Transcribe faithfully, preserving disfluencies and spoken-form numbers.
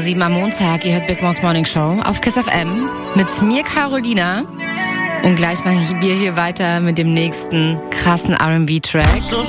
sieben am Montag. Ihr hört Big Mouse Morning Show auf Kiss F M mit mir, Carolina. Und gleich machen wir hier weiter mit dem nächsten krassen R and B-Track.